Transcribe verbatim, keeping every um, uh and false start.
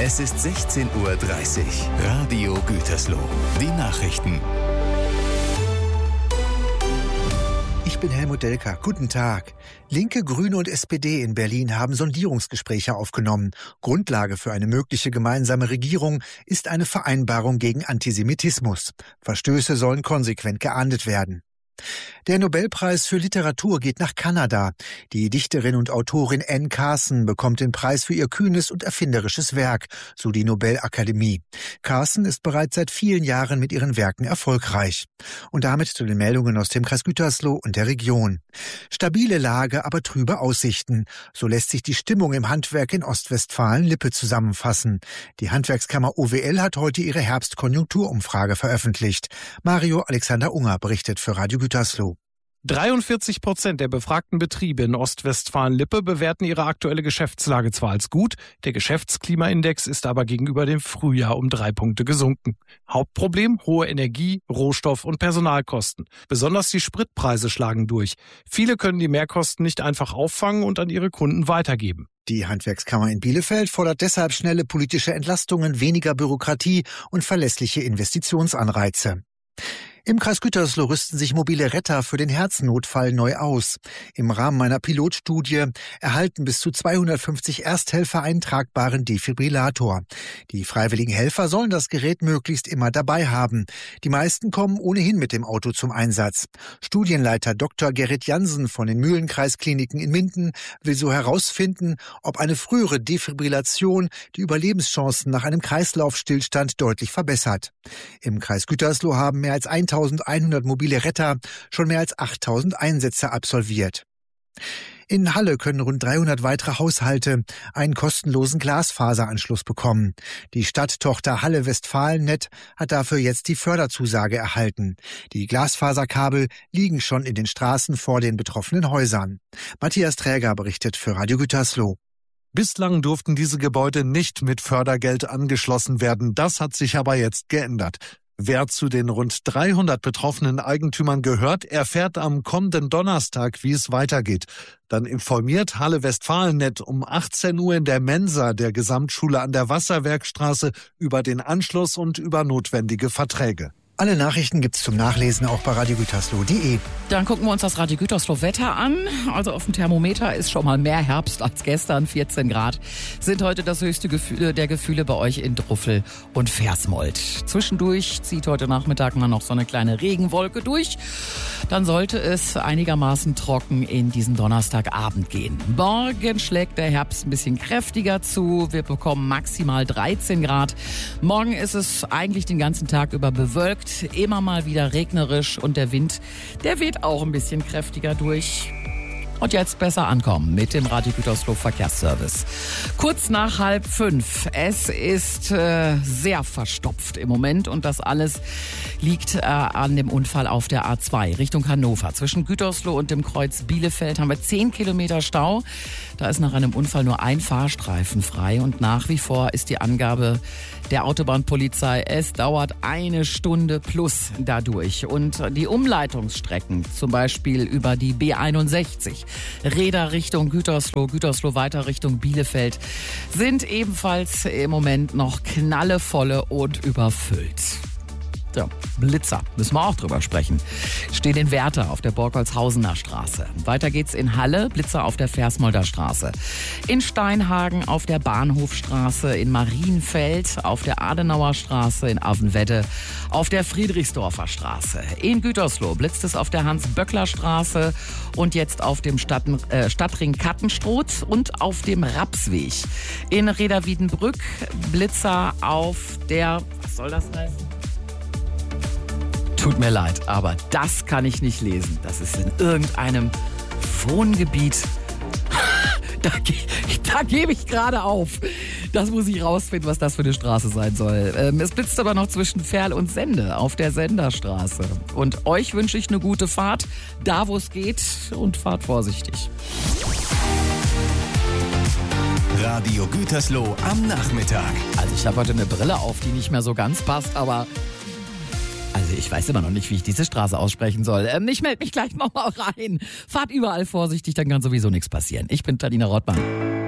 Es ist sechzehn Uhr dreißig. Radio Gütersloh. Die Nachrichten. Ich bin Helmut Delker. Guten Tag. Linke, Grüne und S P D in Berlin haben Sondierungsgespräche aufgenommen. Grundlage für eine mögliche gemeinsame Regierung ist eine Vereinbarung gegen Antisemitismus. Verstöße sollen konsequent geahndet werden. Der Nobelpreis für Literatur geht nach Kanada. Die Dichterin und Autorin Anne Carson bekommt den Preis für ihr kühnes und erfinderisches Werk, so die Nobelakademie. Carson ist bereits seit vielen Jahren mit ihren Werken erfolgreich. Und damit zu den Meldungen aus dem Kreis Gütersloh und der Region. Stabile Lage, aber trübe Aussichten. So lässt sich die Stimmung im Handwerk in Ostwestfalen-Lippe zusammenfassen. Die Handwerkskammer O W L hat heute ihre Herbstkonjunkturumfrage veröffentlicht. Mario Alexander Unger berichtet für Radio Gütersloh. dreiundvierzig Prozent der befragten Betriebe in Ostwestfalen-Lippe bewerten ihre aktuelle Geschäftslage zwar als gut, der Geschäftsklimaindex ist aber gegenüber dem Frühjahr um drei Punkte gesunken. Hauptproblem: hohe Energie-, Rohstoff- und Personalkosten. Besonders die Spritpreise schlagen durch. Viele können die Mehrkosten nicht einfach auffangen und an ihre Kunden weitergeben. Die Handwerkskammer in Bielefeld fordert deshalb schnelle politische Entlastungen, weniger Bürokratie und verlässliche Investitionsanreize. Im Kreis Gütersloh rüsten sich mobile Retter für den Herznotfall neu aus. Im Rahmen einer Pilotstudie erhalten bis zu zweihundertfünfzig Ersthelfer einen tragbaren Defibrillator. Die freiwilligen Helfer sollen das Gerät möglichst immer dabei haben. Die meisten kommen ohnehin mit dem Auto zum Einsatz. Studienleiter Doktor Gerrit Jansen von den Mühlenkreiskliniken in Minden will so herausfinden, ob eine frühere Defibrillation die Überlebenschancen nach einem Kreislaufstillstand deutlich verbessert. Im Kreis Gütersloh haben mehr als eintausendeinhundert mobile Retter schon mehr als achttausend Einsätze absolviert. In Halle können rund dreihundert weitere Haushalte einen kostenlosen Glasfaseranschluss bekommen. Die Stadttochter Halle Westfalennet hat dafür jetzt die Förderzusage erhalten. Die Glasfaserkabel liegen schon in den Straßen vor den betroffenen Häusern. Matthias Träger berichtet für Radio Gütersloh. Bislang durften diese Gebäude nicht mit Fördergeld angeschlossen werden. Das hat sich aber jetzt geändert. Wer zu den rund dreihundert betroffenen Eigentümern gehört, erfährt am kommenden Donnerstag, wie es weitergeht. Dann informiert Halle Westfalennet um achtzehn Uhr in der Mensa der Gesamtschule an der Wasserwerkstraße über den Anschluss und über notwendige Verträge. Alle Nachrichten gibt's zum Nachlesen auch bei radio gütersloh punkt de. Dann gucken wir uns das Radio Gütersloh Wetter an. Also auf dem Thermometer ist schon mal mehr Herbst als gestern. vierzehn Grad sind heute das höchste Gefühl der Gefühle bei euch in Druffel und Versmold. Zwischendurch zieht heute Nachmittag mal noch so eine kleine Regenwolke durch. Dann sollte es einigermaßen trocken in diesen Donnerstagabend gehen. Morgen schlägt der Herbst ein bisschen kräftiger zu. Wir bekommen maximal dreizehn Grad. Morgen ist es eigentlich den ganzen Tag über bewölkt. Immer mal wieder regnerisch und der Wind, der weht auch ein bisschen kräftiger durch. Und jetzt besser ankommen mit dem Radio Gütersloh Verkehrsservice. Kurz nach halb fünf. Es ist äh, sehr verstopft im Moment und das alles liegt äh, an dem Unfall auf der A zwei Richtung Hannover. Zwischen Gütersloh und dem Kreuz Bielefeld haben wir zehn Kilometer Stau. Da ist nach einem Unfall nur ein Fahrstreifen frei und nach wie vor ist die Angabe der Autobahnpolizei, es dauert eine Stunde plus dadurch. Und die Umleitungsstrecken, zum Beispiel über die B einundsechzig, Reda Richtung Gütersloh, Gütersloh weiter Richtung Bielefeld, sind ebenfalls im Moment noch knallevolle und überfüllt. So, Blitzer, müssen wir auch drüber sprechen. Steht in Werther auf der Borgholzhausener Straße. Weiter geht's in Halle, Blitzer auf der Versmolder Straße. In Steinhagen auf der Bahnhofstraße, in Marienfeld auf der Adenauer Straße, in Avenwedde auf der Friedrichsdorfer Straße. In Gütersloh blitzt es auf der Hans-Böckler Straße und jetzt auf dem Stadt, äh, Stadtring Kattenstroth und auf dem Rapsweg. In Reda-Wiedenbrück Blitzer auf der, was soll das heißen? Tut mir leid, aber das kann ich nicht lesen. Das ist in irgendeinem Wohngebiet. Da, da gebe ich gerade auf. Das muss ich rausfinden, was das für eine Straße sein soll. Ähm, es blitzt aber noch zwischen Ferl und Sende auf der Senderstraße. Und euch wünsche ich eine gute Fahrt, da wo es geht, und fahrt vorsichtig. Radio Gütersloh am Nachmittag. Also ich habe heute eine Brille auf, die nicht mehr so ganz passt, aber... Also ich weiß immer noch nicht, wie ich diese Straße aussprechen soll. Ähm, ich melde mich gleich nochmal rein. Fahrt überall vorsichtig, dann kann sowieso nichts passieren. Ich bin Tadina Rottmann.